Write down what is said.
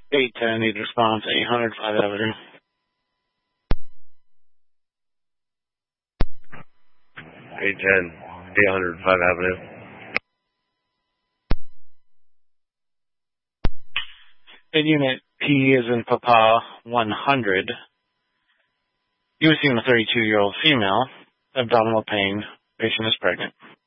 810, need response, 800 5 Avenue. 810, 800 5 Avenue. In unit P is in Papa 100. You were seeing a 32-year-old female, abdominal pain, patient is pregnant.